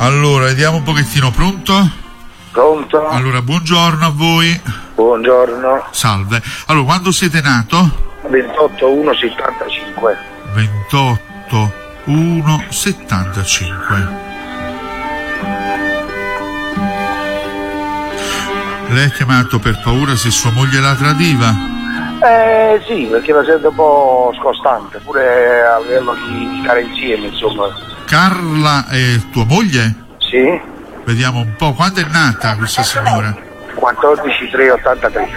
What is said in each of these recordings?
Allora, vediamo un pochettino, pronto? Pronto? Allora, buongiorno a voi. Buongiorno. Salve. Allora, quando siete nato? 28/1/75. 28/1/75. Lei ha chiamato per paura se sua moglie la tradiva? Sì, perché la sento un po' scostante, pure a livello di stare insieme, insomma. Carla è tua moglie? Sì? Vediamo un po', quando è nata questa signora? 14/3/83.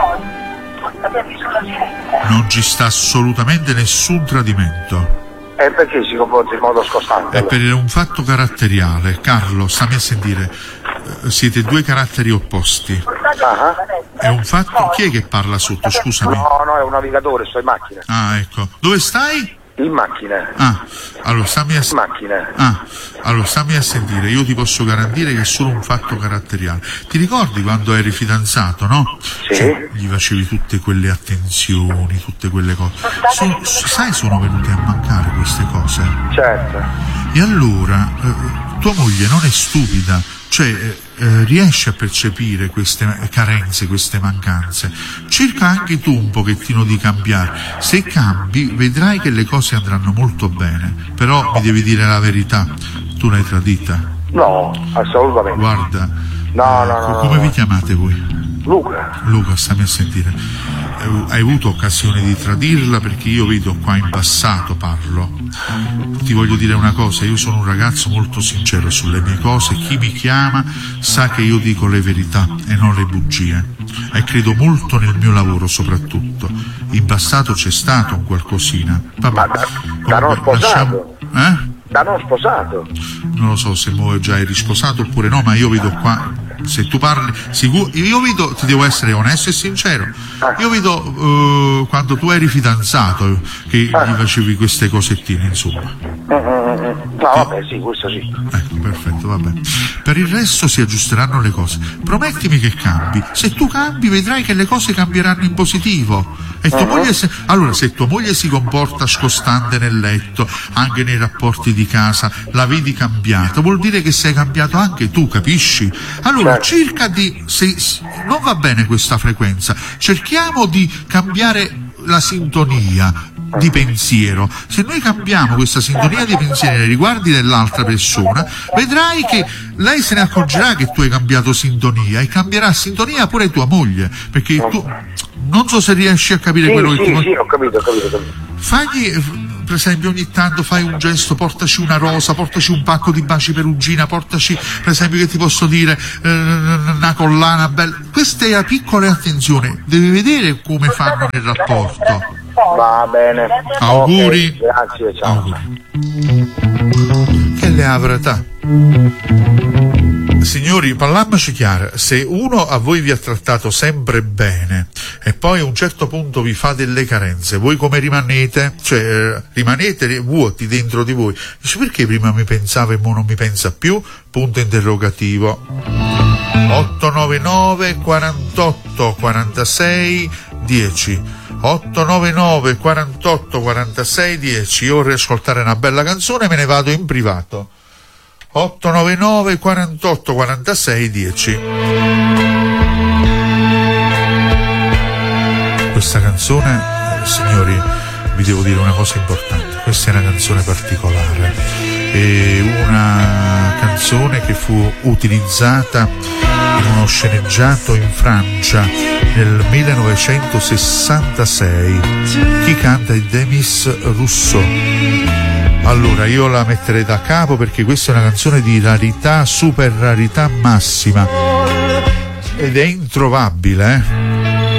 Non ci sta assolutamente nessun tradimento. Perché si comporta in modo scostante? È per un fatto caratteriale. Carlo, stammi a sentire, siete due caratteri opposti. È un fatto... Chi è che parla sotto, scusami? No, è un navigatore, sto in macchina. Ah, ecco. Dove stai? In macchina. Allora stammi a sentire, io ti posso garantire che è solo un fatto caratteriale. Ti ricordi quando eri fidanzato, no? Sì. Cioè, gli facevi tutte quelle attenzioni, tutte quelle cose. Sono venute a mancare queste cose. Certo. E allora, tua moglie non è stupida, cioè riesce a percepire queste carenze, queste mancanze. Cerca anche tu un pochettino di cambiare. Se cambi vedrai che le cose andranno molto bene, però mi devi dire la verità, tu l'hai tradita? No, assolutamente. Guarda, no. Come vi chiamate voi? Luca, stammi a sentire. Hai avuto occasione di tradirla? Perché io vedo qua in passato, parlo. Ti voglio dire una cosa, io sono un ragazzo molto sincero sulle mie cose, chi mi chiama sa che io dico le verità e non le bugie, e credo molto nel mio lavoro soprattutto. In passato c'è stato un qualcosina. Vabbè, da non sposato? Da non sposato? Non lo so se già eri sposato oppure no, ma io vedo qua, se tu parli sicuro, io vedo, ti devo essere onesto e sincero, io vedo quando tu eri fidanzato che gli facevi queste cosettine, insomma. Vabbè, sì, questo sì. Ecco, perfetto, vabbè. Per il resto si aggiusteranno le cose. Promettimi che cambi. Se tu cambi vedrai che le cose cambieranno in positivo. E tua moglie allora, se tua moglie si comporta scostante nel letto, anche nei rapporti di casa, la vedi cambiata, vuol dire che sei cambiato anche tu, capisci? Allora cerca di... non va bene questa frequenza, cerchiamo di cambiare la sintonia di pensiero. Se noi cambiamo questa sintonia di pensiero nei riguardi dell'altra persona, vedrai che lei se ne accorgerà che tu hai cambiato sintonia e cambierà sintonia pure tua moglie, perché tu non so se riesci a capire quello che ti voglio. Sì, ho capito. Fagli, per esempio, ogni tanto fai un gesto, portaci una rosa, portaci un pacco di baci perugina, portaci, per esempio, che ti posso dire, una collana bella. Queste piccole attenzioni, devi vedere come fanno nel rapporto. Va bene. Auguri. Okay, grazie, ciao. Auguri. Che le avrà? Signori, parliamoci chiaro, se uno a voi vi ha trattato sempre bene e poi a un certo punto vi fa delle carenze, voi come rimanete? Cioè, rimanete vuoti dentro di voi. Dice, perché prima mi pensava e mo non mi pensa più? Punto interrogativo. 899 48 46 10 899 48 46 10. Io vorrei ascoltare una bella canzone e me ne vado in privato. 899 48 46 10. Questa canzone, signori, vi devo dire una cosa importante. Questa è una canzone particolare, è una canzone che fu utilizzata in uno sceneggiato in Francia nel 1966. Chi canta è Demis Rousseau. Allora io la metterei da capo perché questa è una canzone di rarità, super rarità massima ed è introvabile,